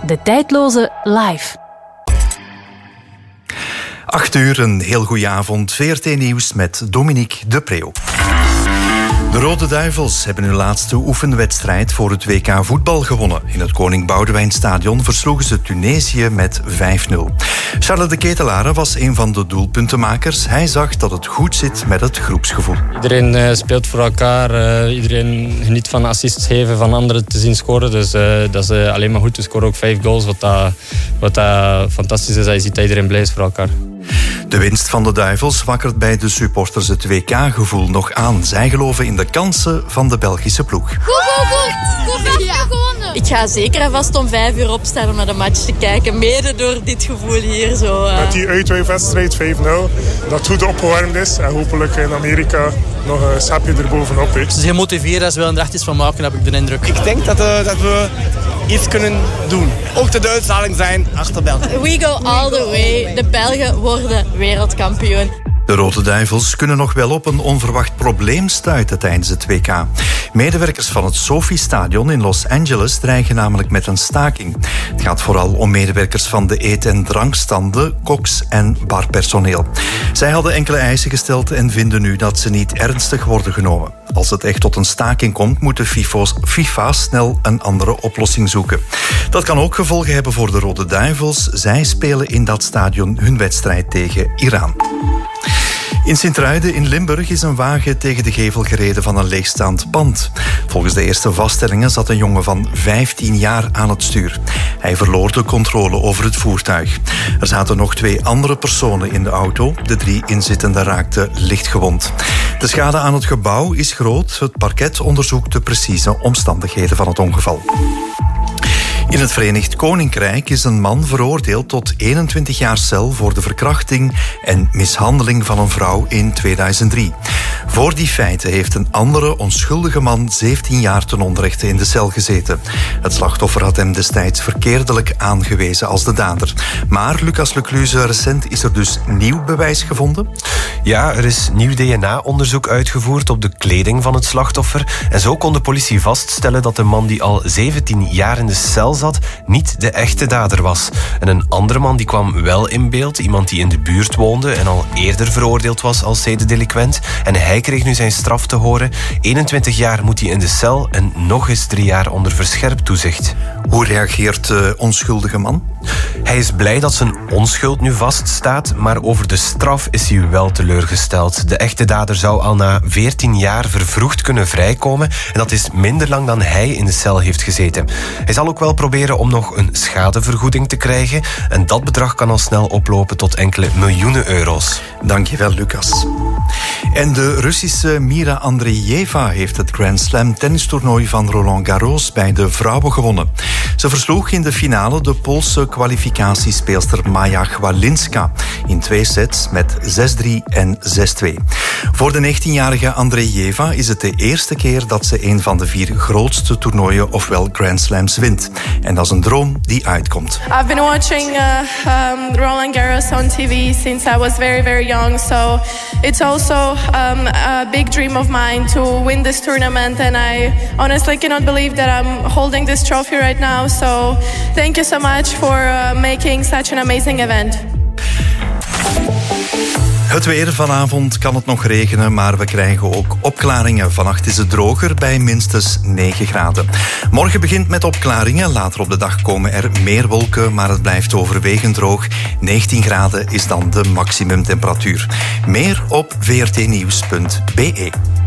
De Tijdloze live. 8 uur, een heel goede avond. VRT Nieuws met Dominique de Preeuw. De Rode Duivels hebben hun laatste oefenwedstrijd voor het WK voetbal gewonnen. In het Koning Boudewijnstadion versloegen ze Tunesië met 5-0. Charles de Ketelaere was een van de doelpuntenmakers. Hij zag dat het goed zit met het groepsgevoel. Iedereen speelt voor elkaar. Iedereen geniet van assists geven, van anderen te zien scoren. Dus dat is alleen maar goed. We scoren ook 5 goals, wat fantastisch is. Dat je ziet dat iedereen blij is voor elkaar. De winst van de Duivels wakkert bij de supporters het WK-gevoel nog aan. Zij geloven in de kansen van de Belgische ploeg. Goed gewonnen. Ik ga zeker en vast om 5 uur opstaan om naar de match te kijken. Mede door dit gevoel hier. Met die uitwedstrijd 5-0, dat goed opgewarmd is. En hopelijk in Amerika nog een stapje erbovenop. Ze zijn gemotiveerd als we er echt iets van maken, heb ik de indruk. Ik denk dat we iets kunnen doen. Ook de uitstraling zijn achter België. We go all the way. De Belgen worden wereldkampioen. De Rode Duivels kunnen nog wel op een onverwacht probleem stuiten tijdens het WK. Medewerkers van het Sophie-stadion in Los Angeles dreigen namelijk met een staking. Het gaat vooral om medewerkers van de eet- en drankstanden, koks en barpersoneel. Zij hadden enkele eisen gesteld en vinden nu dat ze niet ernstig worden genomen. Als het echt tot een staking komt, moet de FIFA snel een andere oplossing zoeken. Dat kan ook gevolgen hebben voor de Rode Duivels. Zij spelen in dat stadion hun wedstrijd tegen Iran. In Sint-Truiden in Limburg is een wagen tegen de gevel gereden van een leegstaand pand. Volgens de eerste vaststellingen zat een jongen van 15 jaar aan het stuur. Hij verloor de controle over het voertuig. Er zaten nog 2 andere personen in de auto. De 3 inzittenden raakten lichtgewond. De schade aan het gebouw is groot. Het parket onderzoekt de precieze omstandigheden van het ongeval. In het Verenigd Koninkrijk is een man veroordeeld tot 21 jaar cel voor de verkrachting en mishandeling van een vrouw in 2003. Voor die feiten heeft een andere onschuldige man 17 jaar ten onrechte in de cel gezeten. Het slachtoffer had hem destijds verkeerdelijk aangewezen als de dader. Maar, Lucas Lecluze, recent is er dus nieuw bewijs gevonden? Ja, er is nieuw DNA-onderzoek uitgevoerd op de kleding van het slachtoffer. En zo kon de politie vaststellen dat de man die al 17 jaar in de cel zat, niet de echte dader was. En een andere man die kwam wel in beeld, iemand die in de buurt woonde en al eerder veroordeeld was als zedendelinquent. En hij kreeg nu zijn straf te horen. 21 jaar moet hij in de cel en nog eens 3 jaar onder verscherpt toezicht. Hoe reageert de onschuldige man? Hij is blij dat zijn onschuld nu vaststaat, maar over de straf is hij wel teleurgesteld. De echte dader zou al na 14 jaar vervroegd kunnen vrijkomen en dat is minder lang dan hij in de cel heeft gezeten. Hij zal ook wel proberen om nog een schadevergoeding te krijgen en dat bedrag kan al snel oplopen tot enkele miljoenen euro's. Dankjewel, Lucas. En de Russische Mira Andreeva heeft het Grand Slam tennistoernooi van Roland Garros bij de vrouwen gewonnen. Ze versloeg in de finale de Poolse kwalificatiespeelster Maja Chwalinska in 2 sets met 6-3 en 6-2. Voor de 19-jarige Andreeva is het de eerste keer dat ze een van de 4 grootste toernooien, ofwel Grand Slams, wint. En dat is een droom die uitkomt. I've been watching Roland Garros on TV since I was very, very young. So it's also a big dream of mine to win this tournament. And I honestly cannot believe that I'm holding this trophy right now. So thank you so much for making such an amazing event. Het weer. Vanavond kan het nog regenen, maar we krijgen ook opklaringen. Vannacht is het droger bij minstens 9 graden. Morgen begint met opklaringen. Later op de dag komen er meer wolken, maar het blijft overwegend droog. 19 graden is dan de maximumtemperatuur. Meer op vrtnieuws.be.